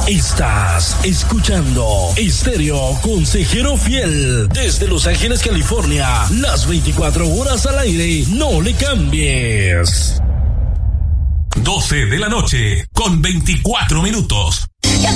Estás escuchando Estéreo Consejero Fiel desde Los Ángeles, California. Las 24 horas al aire. No le cambies. 12 de la noche con 24 minutos.